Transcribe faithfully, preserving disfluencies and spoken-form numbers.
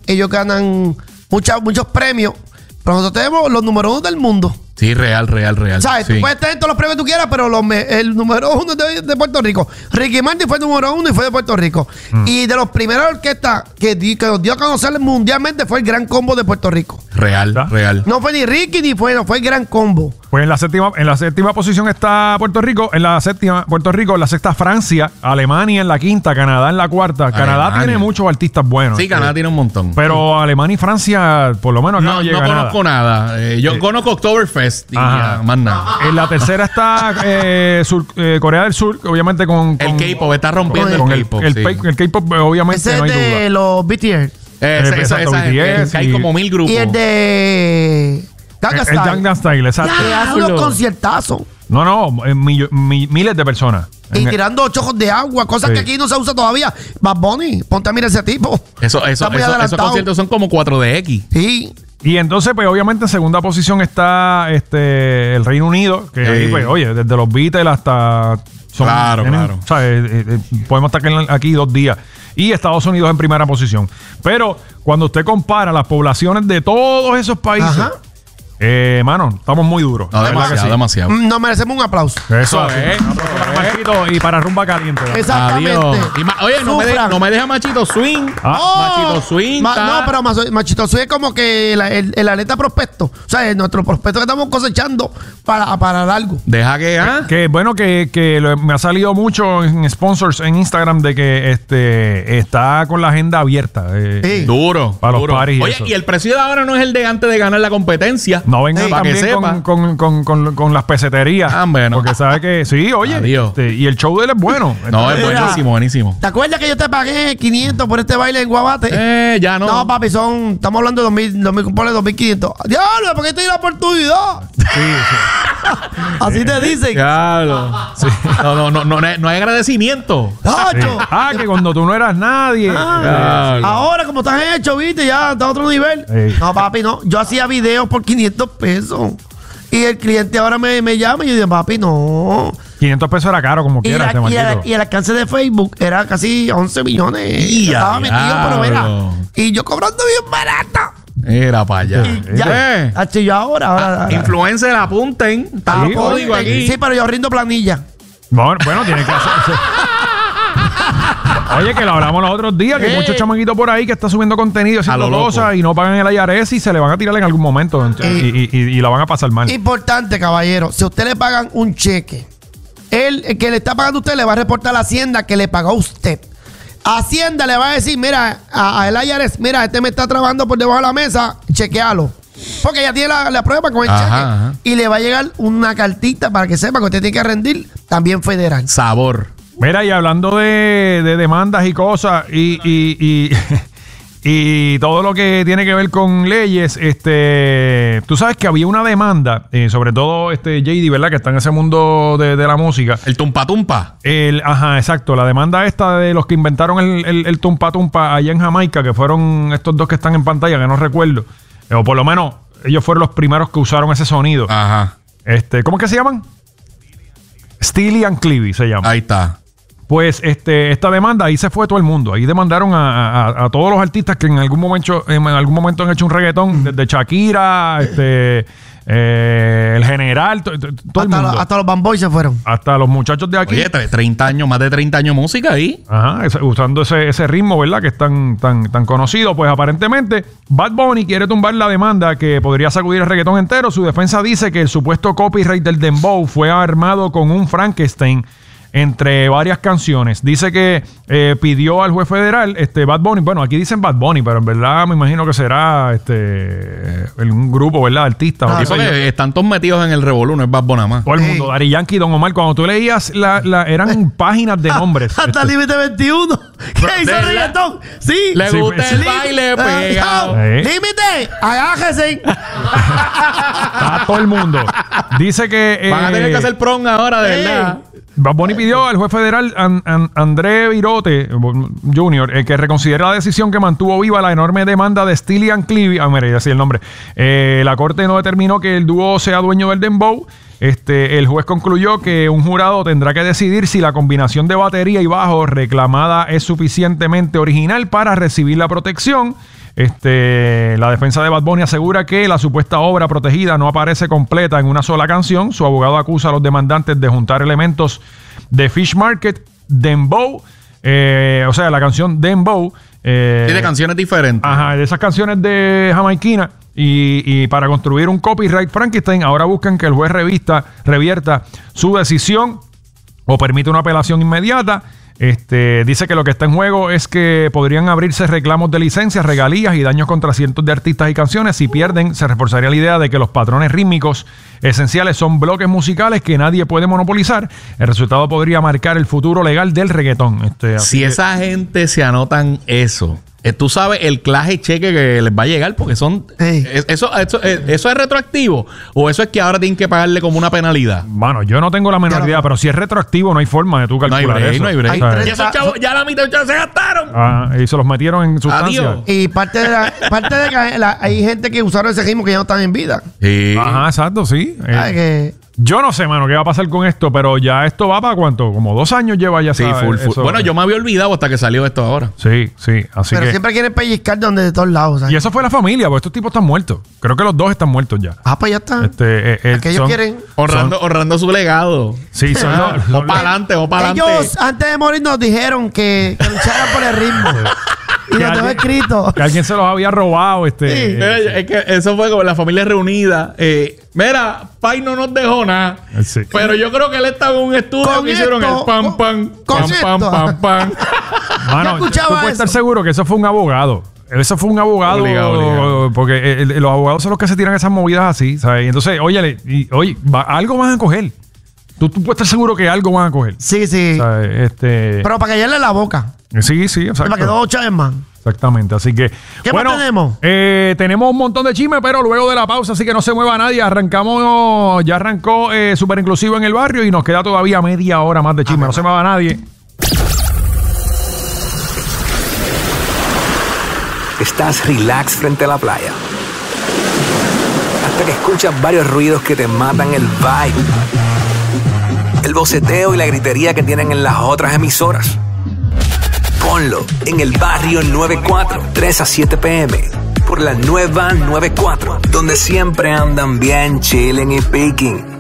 ellos ganan mucha, muchos premios. Pero nosotros tenemos los número uno del mundo. Sí, real, real, real. ¿Sabes? Sí. Tú puedes tener todos los premios que tú quieras, pero los me, el número uno de, de Puerto Rico. Ricky Martin fue el número uno y fue de Puerto Rico. Mm. Y de los primeros orquestas que, di, que nos dio a conocer mundialmente fue el Gran Combo de Puerto Rico. Real, ¿Ah? real. No fue ni Ricky ni fue, no, fue el Gran Combo. Pues en la séptima, en la séptima posición está Puerto Rico, en la séptima Puerto Rico, en la sexta Francia, Alemania en la quinta, Canadá en la cuarta. Alemania. Canadá tiene muchos artistas buenos. Sí, Canadá eh, tiene un montón. Pero sí. Alemania y Francia, por lo menos acá no, no llega No conozco nada. nada. Eh, yo eh, conozco Oktoberfest y ya, más nada. En la tercera está eh, Sur, eh, Corea del Sur, obviamente con... con el K-pop, está rompiendo con el K-pop. El, sí. el, el K-pop, obviamente, ese no hay de duda. los B T S. Eh, esa, esa, esa, B T S, y, hay como mil grupos. Y el de... Gangnam Style. El Gangnam Style, exacto. Que hace unos conciertazos. No, no, eh, mi, mi, miles de personas. Y tirando chojos de agua, cosas sí. que aquí no se usa todavía. Bad Bunny, ponte a mirar ese tipo. Eso, eso, eso esos conciertos son como cuatro D X. Sí. Y entonces, pues, obviamente, en segunda posición está este el Reino Unido, que sí. ahí, pues, oye, desde los Beatles hasta... Son, claro, tienen, claro. O sea, eh, eh, podemos estar aquí dos días. Y Estados Unidos en primera posición. Pero cuando usted compara las poblaciones de todos esos países... Ajá. Eh, mano, estamos muy duros. No, demasiado, sí. demasiado. Nos merecemos un aplauso. Eso es. Machito y para rumba caliente. ¿Verdad? Exactamente. Y ma, oye, no me, de, no me deja Machito Swing. Ah. Oh, Machito Swing. Ma, no, pero Machito Swing es como que la, el, el atleta prospecto. O sea, es nuestro prospecto que estamos cosechando para, para algo. Deja que, ¿ah? Que bueno, que, que lo, me ha salido mucho en sponsors en Instagram de que este está con la agenda abierta. Eh, sí. Duro. Para duro. los paris. Y oye, eso. y el precio de ahora no es el de antes de ganar la competencia. No vengan sí, también con, con, con, con, con las peseterías. Ah, bueno. Porque sabe que sí, oye. Este, y el show de él es bueno. No, es buenísimo, buenísimo. ¿Te acuerdas que yo te pagué quinientos por este baile en Guabate? Eh, ya no. No, papi, son. Estamos hablando de dos mil, dos mil, ponle dos mil quinientos. Diablo, ¿por qué te di la oportunidad? Sí, sí. Así te dicen. Claro. Sí. No, no, no, no, no hay agradecimiento. Sí. Ah, que cuando tú no eras nadie. Ah, claro. Ahora, como estás hecho, viste, ya está a otro nivel. Sí. No, papi, no. Yo hacía videos por quinientos pesos. Y el cliente ahora me, me llama y yo digo, papi, no. quinientos pesos era caro como quiera. Y, y, el, y el alcance de Facebook era casi once millones. Y estaba metido, claro. Pero mira. Y yo cobrando bien barato. Era para allá. Y ya. Eh. Yo ahora. ahora ah, influencer, apunten. Está sí, código aquí. Sí, pero yo rindo planilla. Bueno, bueno tiene que hacer. Oye, que lo hablamos los otros días, que hay muchos chamaquitos por ahí que está subiendo contenido, haciendo cosas y no pagan el I R S y se le van a tirar en algún momento y, y, y, y la van a pasar mal. Importante, caballero, si usted le pagan un cheque, él, el que le está pagando a usted le va a reportar a la Hacienda que le pagó a usted. Hacienda le va a decir, mira, a, a el I R S, mira, este me está trabajando por debajo de la mesa, chequealo. Porque ya tiene la, la prueba con el ajá, cheque. Ajá. Y le va a llegar una cartita para que sepa que usted tiene que rendir también federal. Sabor. Mira, y hablando de, de demandas y cosas y, y, y, y todo lo que tiene que ver con leyes, este, tú sabes que había una demanda, eh, sobre todo este J D, ¿verdad? Que está en ese mundo de, de la música. El tumpa tumpa. El, ajá, exacto. La demanda esta de los que inventaron el, el, el tumpa tumpa allá en Jamaica, que fueron estos dos que están en pantalla, que no recuerdo. Eh, o por lo menos ellos fueron los primeros que usaron ese sonido. Ajá. Este, ¿cómo es que se llaman? Steely and Clevie se llama. Ahí está. Pues este, esta demanda, ahí se fue todo el mundo. Ahí demandaron a, a, a todos los artistas que en algún momento, en algún momento han hecho un reggaetón, desde Shakira, este, eh, el general, to, to, todo hasta el mundo. Lo, hasta los Bamboy se fueron. Hasta los muchachos de aquí. Oye, treinta años, más de treinta años de música ahí. Ajá, ese, usando ese, ese ritmo, ¿verdad? Que es tan, tan, tan conocido. Pues aparentemente Bad Bunny quiere tumbar la demanda que podría sacudir el reggaetón entero. Su defensa dice que el supuesto copyright del dembow fue armado con un Frankenstein entre varias canciones. Dice que eh, pidió al juez federal, este Bad Bunny, bueno, aquí dicen Bad Bunny, pero en verdad me imagino que será este un grupo, ¿verdad? Artistas. Ah, sí, están todos metidos en el revolú, no es Bad Bunny nada más. Todo el mundo, Daddy Yankee, Don Omar, cuando tú leías, la, la, eran páginas de nombres. Hasta este. Límite veintiuno. ¿Qué hizo reggaetón? Sí. Le sí, gusta sí, el sí. baile pegado. Eh. Límite, agájese. Está todo el mundo. Dice que... Van eh, a tener que hacer prom ahora, de eh. verdad. Bad Bunny pidió al juez federal an, an, André Virote junior eh, que reconsidere la decisión que mantuvo viva la enorme demanda de Steely and Clevie. Ah, mira, ya sí el nombre. Eh, la corte no determinó que el dúo sea dueño del dembow. Este, el juez concluyó que un jurado tendrá que decidir si la combinación de batería y bajo reclamada es suficientemente original para recibir la protección. Este, la defensa de Bad Bunny asegura que la supuesta obra protegida no aparece completa en una sola canción. Su abogado acusa a los demandantes de juntar elementos de Fish Market, Dembow, eh, o sea, la canción Dembow. Eh, Tiene canciones diferentes. Ajá, de esas canciones de jamaiquina. Y, y para construir un copyright Frankenstein, ahora buscan que el juez revista, revierta su decisión o permite una apelación inmediata. Este, dice que lo que está en juego es que podrían abrirse reclamos de licencias, regalías y daños contra cientos de artistas y canciones. Si pierden, se reforzaría la idea de que los patrones rítmicos esenciales son bloques musicales que nadie puede monopolizar. El resultado podría marcar el futuro legal del reggaetón. Este, si que, esa gente se anotan eso, eh, tú sabes el clase cheque que les va a llegar porque son... Sí. Es, eso, eso, es, ¿Eso es retroactivo? ¿O eso es que ahora tienen que pagarle como una penalidad? Bueno, yo no tengo la menor Ya idea, lo- pero si es retroactivo no hay forma de tú No hay calcular break, eso. no hay break. Hay ¿Sabes? Y esos chavos, ya la mitad de los chavos se gastaron. Ah, y se los metieron en sustancia. Adiós. Y parte de la, parte de que la- hay gente que usaron ese ritmo que ya no están en vida. Sí. Ajá, exacto, sí. Eh, Ay, que- Yo no sé, mano, qué va a pasar con esto, pero ya esto va para cuánto, como dos años lleva ya. Sí, ¿sabes? full, full. Eso- Bueno, yo me había olvidado hasta que salió esto ahora. Sí, sí, así pero que... siempre quieren pellizcar de donde de todos lados. ¿sabes? Y eso fue la familia, porque estos tipos están muertos. Creo que los dos están muertos ya. Ah, pues ya está. Este, eh, eh, Aquellos son- quieren. Honrando, honrando su legado. Sí, son los- O son- para adelante, o para Ellos, adelante. antes de morir, nos dijeron que, que lucharan por el ritmo. Y Que lo tengo alguien- escrito. que alguien se los había robado. Este, Sí. eh, Mira, es que eso fue como la familia reunida. Eh, mira, Pai no nos dejó nada. Sí. Pero yo creo que él estaba en un estudio Con que hicieron esto, el pam, con- pam, con pam, pam, esto. pam, pam. Mano, Yo tú escuchaba puedes eso. estar seguro que eso fue un abogado. Eso fue un abogado. Obligado, obligado. Porque eh, el- los abogados son los que se tiran esas movidas así, ¿sabes? Y entonces, óyele, y, oye, va- algo van a coger. Tú, tú puedes estar seguro que algo van a coger. Sí, sí. ¿Sabes? Este, Pero para callarle la boca. sí, sí, exacto. Para que dos chaves más. Exactamente, así que... ¿Qué bueno, más tenemos? eh, tenemos un montón de chisme, pero luego de la pausa, así que no se mueva nadie. Arrancamos, ya arrancó eh, Súper Inclusivo en el barrio y nos queda todavía media hora más de chisme. No se mueva nadie. Estás relax frente a la playa. Hasta que escuchas varios ruidos que te matan el vibe. El boceteo y la gritería que tienen en las otras emisoras. Ponlo en el barrio noventa y cuatro, tres a siete p m por la nueva noventa y cuatro, donde siempre andan bien chilling y picking.